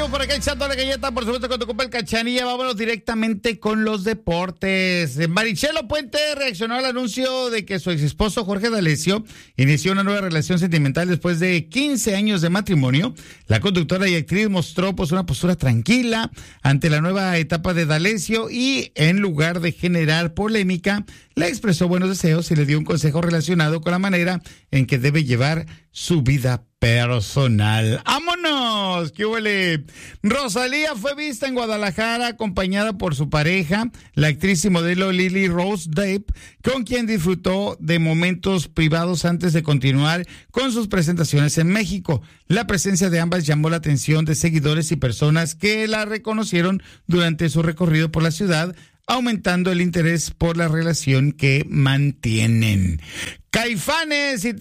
Seguimos por acá echando la galleta, por supuesto, con tu compa el Cachanilla. Vámonos directamente con los deportes. Marichelo Puente reaccionó al anuncio de que su ex esposo Jorge D'Alessio inició una nueva relación sentimental después de 15 años de matrimonio. La conductora y actriz mostró pues una postura tranquila ante la nueva etapa de D'Alessio y, en lugar de generar polémica, le expresó buenos deseos y le dio un consejo relacionado con la manera en que debe llevar su vida personal. ¡Vámonos! ¡Qué huele! Rosalía fue vista en Guadalajara acompañada por su pareja, la actriz y modelo Lily Rose Depp, con quien disfrutó de momentos privados antes de continuar con sus presentaciones en México. La presencia de ambas llamó la atención de seguidores y personas que la reconocieron durante su recorrido por la ciudad, aumentando el interés por la relación que mantienen. Caifanes y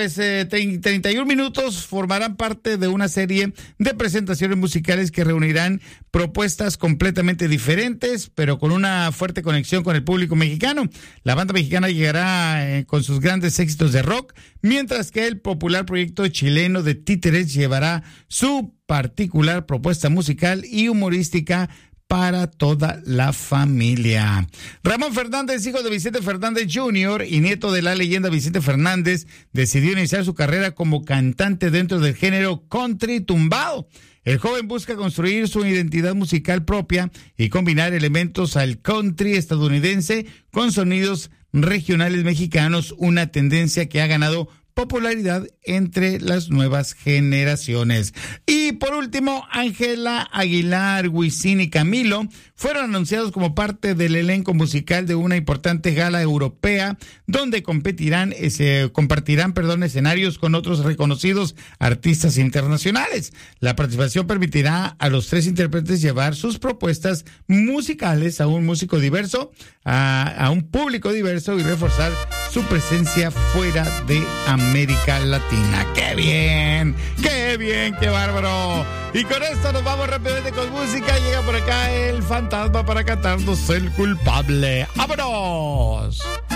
31 minutos formarán parte de una serie de presentaciones musicales que reunirán propuestas completamente diferentes, pero con una fuerte conexión con el público mexicano. La banda mexicana llegará con sus grandes éxitos de rock, mientras que el popular proyecto chileno de títeres llevará su particular propuesta musical y humorística para toda la familia. Ramón Fernández, hijo de Vicente Fernández Jr. y nieto de la leyenda Vicente Fernández, decidió iniciar su carrera como cantante dentro del género country tumbado. El joven busca construir su identidad musical propia y combinar elementos al country estadounidense con sonidos regionales mexicanos, una tendencia que ha ganado popularidad entre las nuevas generaciones. Y por último, Ángela Aguilar, Wisin y Camilo fueron anunciados como parte del elenco musical de una importante gala europea donde compartirán escenarios con otros reconocidos artistas internacionales. La participación permitirá a los tres intérpretes llevar sus propuestas musicales a un músico diverso, a un público diverso y reforzar su presencia fuera de América Latina. ¡Qué bien! ¡Qué bien! ¡Qué bárbaro! Y con esto nos vamos rápidamente con música. Llega por acá el fantasma para cantarnos El Culpable. ¡Vámonos!